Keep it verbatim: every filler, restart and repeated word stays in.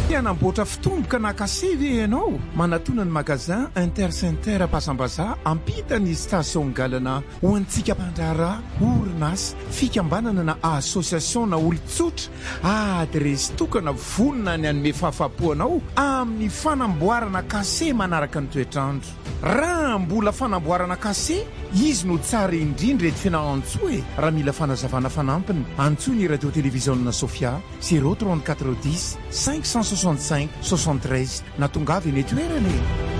Mpianamboatra fitomboka na kase ve ianao? Manatona ny magazin Intercenter Pasambaza ampita ny station galana ho antsika mpandrara orinasa fikambanana na association na olon-tsotra adresy tokana vonona ny anome fahafapoanao amin'ny fanamboarana kase manaraka ny toetrandro. Raha mbola fanamboarana kase, izy no tsara indrindra eto fianarantsoa e. Raha mila fanazavana fanampiny, antsoa ny radio télévision Sofia zéro trente-quatre dix cinq cent soixante-cinq soixante-treize na tongavy eny toerana.